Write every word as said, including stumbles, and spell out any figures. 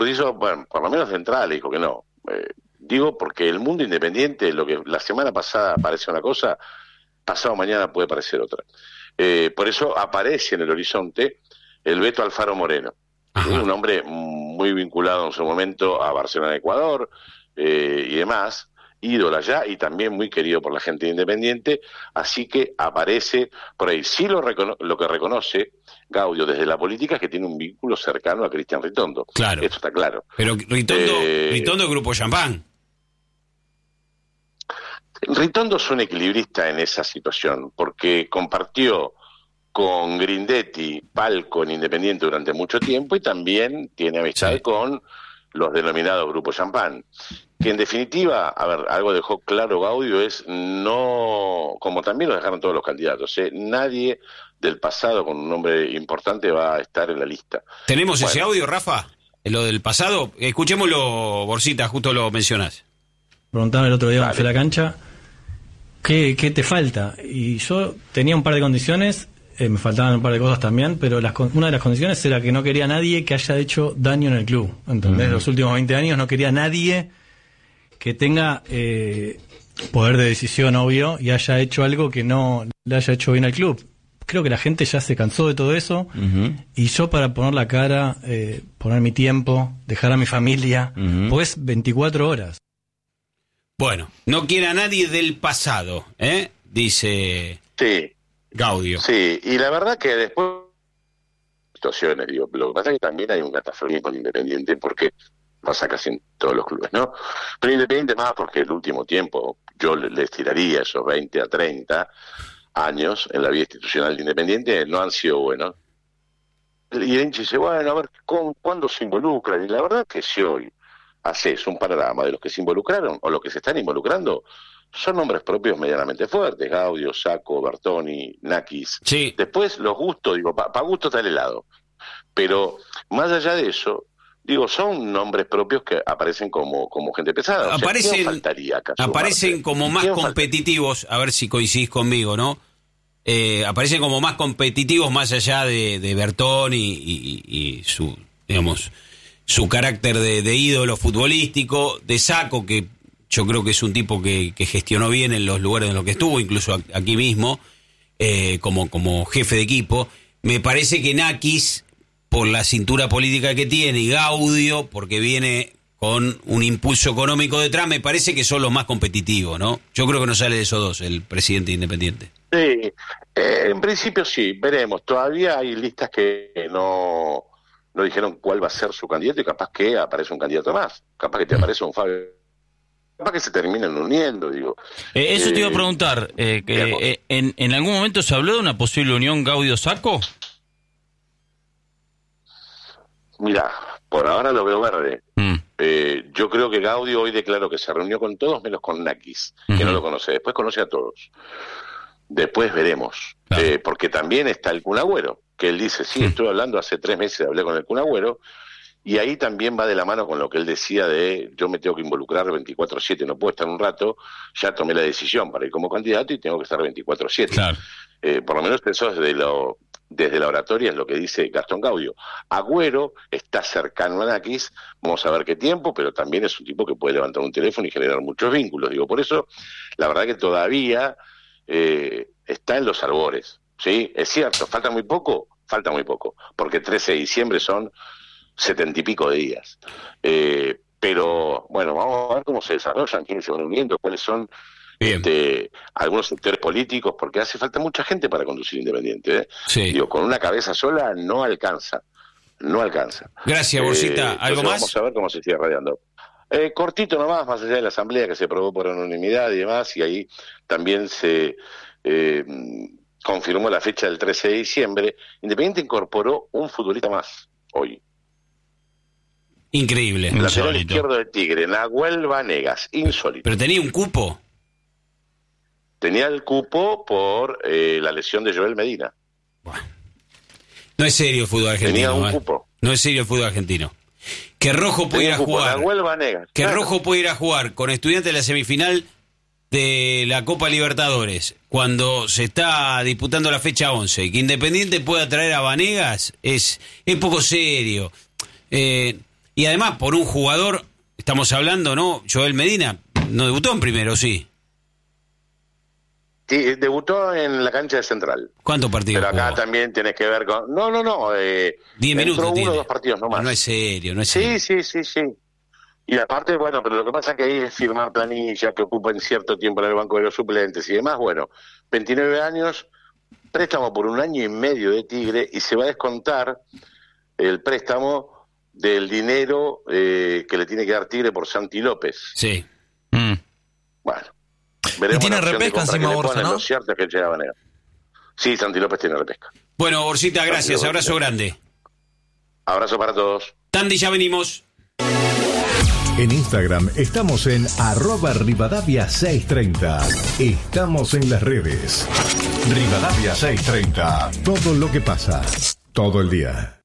hizo, bueno, por lo menos de entrada le dijo que no. Eh, digo porque el mundo independiente, lo que la semana pasada parece una cosa, pasado mañana puede parecer otra. Eh, por eso aparece en el horizonte el Beto Alfaro Moreno, ¿sí? Un hombre muy vinculado en su momento a Barcelona, Ecuador, eh, y demás, ídolo allá y también muy querido por la gente Independiente, así que aparece por ahí. Sí lo, recono- lo que reconoce Gaudio desde la política es que tiene un vínculo cercano a Cristian Ritondo. Claro. Eso está claro. Pero Ritondo, Eh, Ritondo Grupo Champán. Ritondo es un equilibrista en esa situación, porque compartió con Grindetti palco en Independiente durante mucho tiempo y también tiene amistad Sí. con los denominados Grupo Champán. Que en definitiva, a ver, algo dejó claro Gaudio es no, como también lo dejaron todos los candidatos, ¿eh? Nadie del pasado con un nombre importante va a estar en la lista. ¿Tenemos Bueno. ese audio, Rafa? Lo del pasado. Escuchémoslo, Borsita, justo lo mencionás. Preguntaban el otro día cuando Dale. fui a la cancha, ¿qué, qué te falta? Y yo tenía un par de condiciones, eh, me faltaban un par de cosas también, pero las, con- una de las condiciones era que no quería a nadie que haya hecho daño en el club. ¿Entendés? Mm. Los últimos veinte años no quería a nadie que tenga eh, poder de decisión, obvio, y haya hecho algo que no le haya hecho bien al club. Creo que la gente ya se cansó de todo eso, Uh-huh. y yo para poner la cara, eh, poner mi tiempo, dejar a mi familia, Ujú. pues veinticuatro horas. Bueno, no quiere a nadie del pasado, ¿eh? Dice Sí, Gaudio. sí, y la verdad que después situaciones, digo, lo que pasa es que también hay un catafronismo en Independiente porque pasa casi en todos los clubes, ¿no? Pero Independiente más porque el último tiempo yo le- les tiraría esos veinte a treinta años en la vida institucional de Independiente no han sido buenos. Y el hincha dice, bueno, a ver, ¿con, ¿cuándo se involucran? Y la verdad que si hoy haces un panorama de los que se involucraron o los que se están involucrando, son nombres propios medianamente fuertes, Gaudio, Sacco, Bertoni, Nakis. Sí. Después los gustos, digo, para pa gusto está el helado. Pero más allá de eso, digo, son nombres propios que aparecen como, como gente pesada. O sea, Aparecen, ¿quién faltaría acá? aparecen Sumarte? como más ¿Quién falta- competitivos, a ver si coincidís conmigo, ¿no? Eh, aparecen como más competitivos más allá de, de Bertoni y, y, y su, digamos, su carácter de, de ídolo futbolístico, de Sacco, que yo creo que es un tipo que, que gestionó bien en los lugares en los que estuvo, incluso a- aquí mismo, eh, como, como jefe de equipo. Me parece que Nakis, por la cintura política que tiene, y Gaudio, porque viene con un impulso económico detrás, me parece que son los más competitivos, ¿no? Yo creo que no sale de esos dos, el presidente independiente. Sí, eh, en principio sí, veremos. Todavía hay listas que no, no dijeron cuál va a ser su candidato y capaz que aparece un candidato más. Capaz que te aparece un Fabio. Capaz que se terminan uniendo, digo. Eh, eso te iba a Eh, preguntar, eh, que, digamos. eh, en, ¿en algún momento se habló de una posible unión Gaudio-Sacco? Mira, por ahora lo veo verde. Mm. Eh, yo creo que Gaudio hoy declaró que se reunió con todos menos con Nakis, que Ujú. no lo conoce. Después conoce a todos. Después veremos. Claro. Eh, porque también está el Kun Agüero, que él dice, sí, Mm. estuve hablando hace tres meses, hablé con el Kun Agüero, y ahí también va de la mano con lo que él decía de yo me tengo que involucrar veinticuatro siete, no puedo estar un rato, ya tomé la decisión para ir como candidato y tengo que estar veinticuatro siete. Claro. Eh, por lo menos eso desde, lo, desde la oratoria es lo que dice Gastón Gaudio. Agüero está cercano a Nakis, vamos a ver qué tiempo, pero también es un tipo que puede levantar un teléfono y generar muchos vínculos. Digo, por eso, la verdad que todavía eh, está en los albores, ¿sí? Es cierto, falta muy poco, falta muy poco, porque trece de diciembre son setenta y pico de días. Eh, pero, bueno, vamos a ver cómo se desarrollan, quiénes se van uniendo, cuáles son Bien. este, algunos sectores políticos, porque hace falta mucha gente para conducir Independiente. ¿eh? Sí. Digo, con una cabeza sola no alcanza, no alcanza. Gracias, Borsita. Eh, ¿Algo entonces más? Vamos a ver cómo se sigue radiando. Eh, cortito nomás, más allá de la asamblea que se aprobó por unanimidad y demás, y ahí también se eh, confirmó la fecha del trece de diciembre. Independiente incorporó un futbolista más hoy. Increíble. El lateral Insólito. izquierdo de Tigre, Nahuel Vanegas, insólito. Pero tenía un cupo. Tenía el cupo por eh, la lesión de Joel Medina. No es serio el fútbol argentino. Tenía un ¿eh? cupo. No es serio el fútbol argentino. Que Rojo puede ir Tenía a un cupo, jugar. Nahuel Vanegas. Que Claro. Rojo puede ir a jugar con Estudiantes en la semifinal de la Copa Libertadores cuando se está disputando la fecha once y que Independiente pueda traer a Vanegas es, es poco serio. Eh, Y además, por un jugador, estamos hablando, ¿no? Joel Medina no debutó en primero, ¿sí? Sí, debutó en la cancha de Central. ¿Cuántos partidos Pero acá jugó? también tienes que ver con... No, no, no. Eh, Diez minutos uno tiene. o dos partidos nomás. No, no es serio, no es Sí, serio. sí, sí, sí. Y aparte, bueno, pero lo que pasa es que ahí es firmar planilla, que ocupan cierto tiempo en el banco de los suplentes y demás. Bueno, veintinueve años, préstamo por un año y medio de Tigre y se va a descontar el préstamo del dinero eh, que le tiene que dar Tigre por Santi López. Sí. Mm. Bueno, veremos. Y tiene la opción de repesca compra encima que le Borja, ponen. ¿no? Lo cierto es que llega a negar. Sí, Santi López tiene repesca. Bueno, Borcita, gracias. Abrazo grande. Abrazo para todos. Tandy, ya venimos. En Instagram estamos en arroba Rivadavia seiscientos treinta. Estamos en las redes. Rivadavia seiscientos treinta. Todo lo que pasa, todo el día.